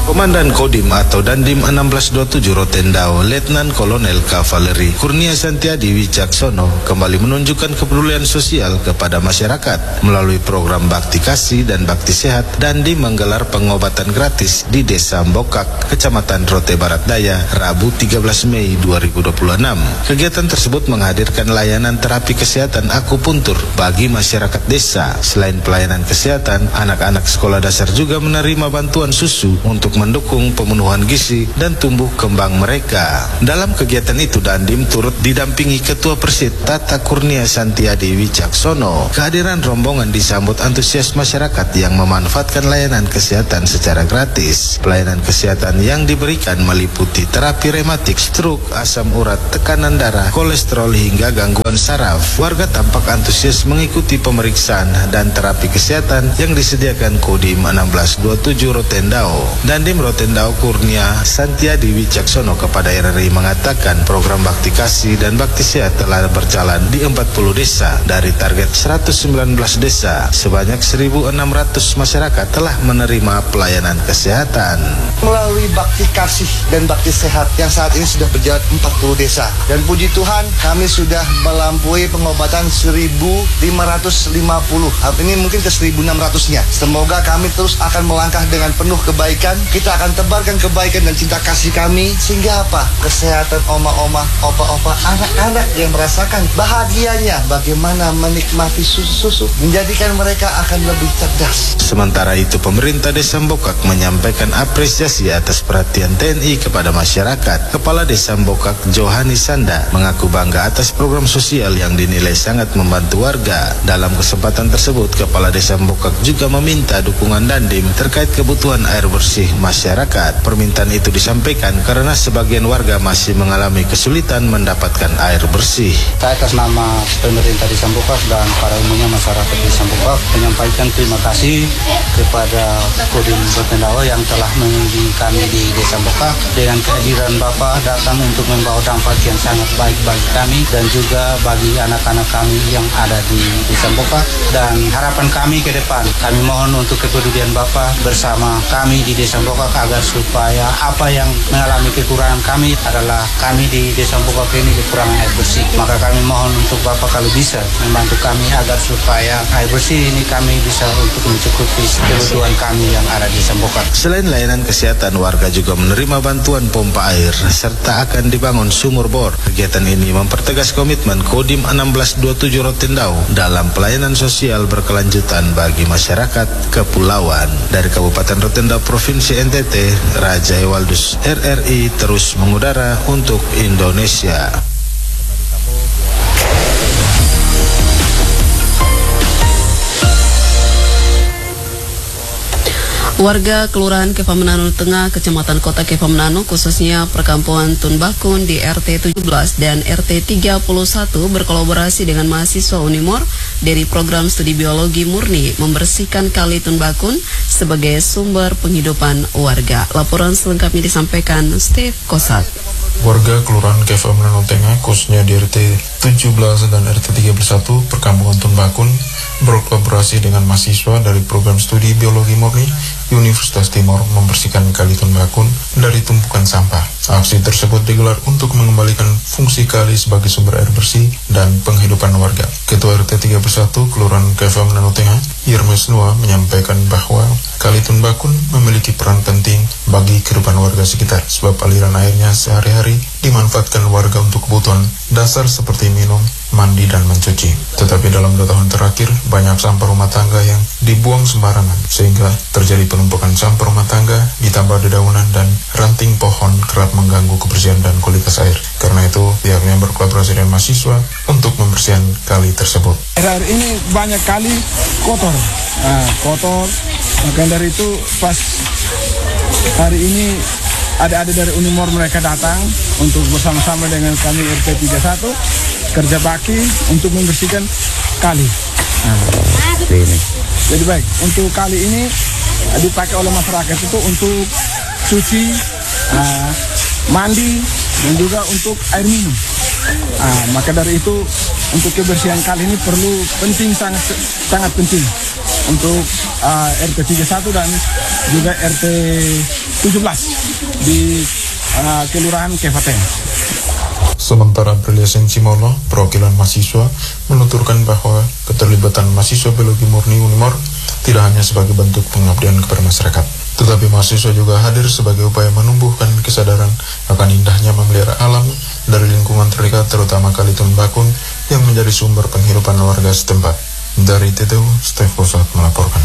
Komandan Kodim atau Dandim 1627 Rotendao, Letnan Kolonel Kavaleri Kurnia Santiadi Wicaksono kembali menunjukkan kepedulian sosial kepada masyarakat melalui program Bakti Kasih dan Bakti Sehat. Dandim menggelar pengobatan gratis di Desa Mbokak, Kecamatan Rote Barat Daya, Rabu 13 Mei 2026. Kegiatan tersebut menghadirkan layanan terapi kesehatan akupuntur bagi masyarakat desa. Selain pelayanan kesehatan, anak-anak sekolah dasar juga menerima bantuan susu untuk mendukung pemenuhan gizi dan tumbuh kembang mereka. Dalam kegiatan itu, Dandim turut didampingi Ketua Persid Tata Kurnia Santiadi Wicaksono. Kehadiran rombongan disambut antusias masyarakat yang memanfaatkan layanan kesehatan secara gratis. Pelayanan kesehatan yang diberikan meliputi terapi rematik, stroke, asam urat, tekanan darah, kolesterol hingga gangguan saraf. Warga tampak antusias mengikuti pemeriksaan dan terapi kesehatan yang disediakan Kodim 1627 Rotendao. Dandim Rotendao Kurnia Santiadi Wicaksono kepada RRI mengatakan program Bakti Kasih dan Bakti Sehat telah berjalan di 40 desa dari target 119 desa. Sebanyak 1.600 masyarakat telah menerima pelayanan kesehatan. Melalui Bakti Kasih dan Bakti Sehat yang saat ini sudah berjalan 40 desa. Dan puji Tuhan kami sudah melampaui pengobatan 1.550. Ini mungkin ke 1.600-nya. Semoga kami terus akan melangkah dengan penuh kebaikan. Kita akan tebarkan kebaikan dan cinta kasih kami. Sehingga apa? Kesehatan oma-oma, opa-opa, anak-anak yang merasakan bahagianya bagaimana menikmati susu-susu, menjadikan mereka akan lebih cerdas. Sementara itu, pemerintah Desa Mbokak menyampaikan apresiasi atas perhatian TNI kepada masyarakat. Kepala Desa Mbokak Johani Sanda mengaku bangga atas program sosial yang dinilai sangat membantu warga. Dalam kesempatan tersebut, Kepala Desa Mbokak juga meminta dukungan Dandim terkait kebutuhan air bersih masyarakat. Permintaan itu disampaikan karena sebagian warga masih mengalami kesulitan mendapatkan air bersih. Saya atas nama pemerintah Desa Mbokak dan para umumnya masyarakat Desa Mbokak menyampaikan terima kasih kepada Kodim Rotendao yang telah mengunjungi kami di Desa Mbokak. Dengan kehadiran Bapak datang untuk membawa dampak yang sangat baik bagi kami dan juga bagi anak-anak kami yang ada di Desa Mbokak. Dan harapan kami ke depan, kami mohon untuk kepedulian Bapak bersama kami di Desa Mbokak agar supaya apa yang mengalami kekurangan kami adalah kami di Desa Mbokak ini kekurangan air bersih. Maka kami mohon untuk Bapak kalau bisa membantu kami agar supaya air bersih ini kami bisa untuk mencukupi kebutuhan kami yang ada di Desa Mbokak. Selain layanan kesehatan, warga juga menerima bantuan pompa air serta akan dibangun sumur bor. Kegiatan ini mempertegas komitmen Kodim 1627 Rotendao dalam pelayanan sosial berkelanjutan bagi masyarakat kepulauan. Dari Kabupaten Rotendao, Provinsi NTT, Raja Ewaldus, RRI terus mengudara untuk Indonesia. Warga Kelurahan Kepamenanu Tengah, Kecamatan Kota Kepamenanu, khususnya Perkampungan Tunbakun di RT 17 dan RT 31 berkolaborasi dengan mahasiswa Unimor dari program studi biologi murni membersihkan kali Tunbakun sebagai sumber penghidupan warga. Laporan selengkapnya disampaikan Steve Kosak. Warga Kelurahan Kepamenanu Tengah, khususnya di RT 17 dan RT 31 Perkampungan Tunbakun berkolaborasi dengan mahasiswa dari program studi biologi murni Universitas Timor membersihkan kali Tunbakun dari tumpukan sampah. Aksi tersebut digelar untuk mengembalikan fungsi kali sebagai sumber air bersih dan penghidupan warga. Ketua RT 31 Kelurahan Kepamenanu Tengah, Yermes Noah, menyampaikan bahwa kali Tunbakun memiliki peran penting bagi kehidupan warga sekitar sebab aliran airnya sehari-hari dimanfaatkan warga untuk kebutuhan dasar seperti minum, mandi, dan mencuci. Tetapi dalam 2 tahun terakhir, banyak sampah rumah tangga yang dibuang sembarangan, sehingga terjadi penumpukan sampah rumah tangga, ditambah dedaunan dan ranting pohon kerap mengganggu kebersihan dan kualitas air. Karena itu, pihaknya berkolaborasi dengan mahasiswa untuk membersihkan kali tersebut. Air ini banyak kali kotor, maka dari itu pas hari ini ada dari Unimor mereka datang untuk bersama-sama dengan kami RT 31 kerja bakti untuk membersihkan kali. Jadi baik, untuk kali ini dipakai oleh masyarakat itu untuk cuci, mandi, dan juga untuk air minum. Maka dari itu untuk kebersihan kali ini sangat penting untuk RT 31 dan juga RT 17 di Kelurahan Kevaten. Sementara Aprilia Sencimolo, perwakilan mahasiswa, menuturkan bahwa keterlibatan mahasiswa biologi murni Unimor tidak hanya sebagai bentuk pengabdian kepada masyarakat, tetapi mahasiswa juga hadir sebagai upaya menumbuhkan kesadaran akan indahnya memelihara alam dari lingkungan terdekat, terutama Kali Tun Bakun yang menjadi sumber penghidupan warga setempat. Dari TTU, Stef Posat melaporkan.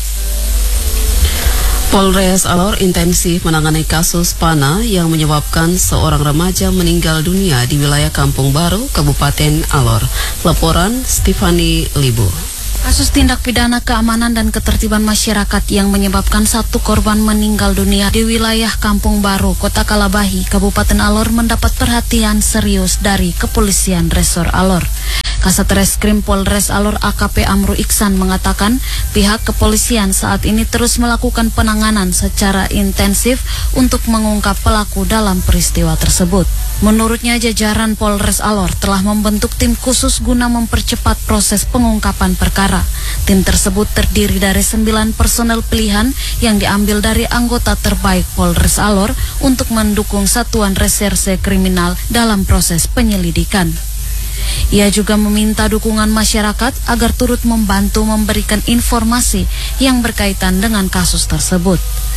Polres Alor intensif menangani kasus panah yang menyebabkan seorang remaja meninggal dunia di wilayah Kampung Baru, Kabupaten Alor. Laporan Stefani Libu. Kasus tindak pidana keamanan dan ketertiban masyarakat yang menyebabkan satu korban meninggal dunia di wilayah Kampung Baru, Kota Kalabahi, Kabupaten Alor mendapat perhatian serius dari Kepolisian Resor Alor. Kasat Reskrim Polres Alor AKP Amru Iksan mengatakan pihak kepolisian saat ini terus melakukan penanganan secara intensif untuk mengungkap pelaku dalam peristiwa tersebut. Menurutnya jajaran Polres Alor telah membentuk tim khusus guna mempercepat proses pengungkapan perkara. Tim tersebut terdiri dari 9 personel pilihan yang diambil dari anggota terbaik Polres Alor untuk mendukung Satuan Reserse Kriminal dalam proses penyelidikan. Ia juga meminta dukungan masyarakat agar turut membantu memberikan informasi yang berkaitan dengan kasus tersebut.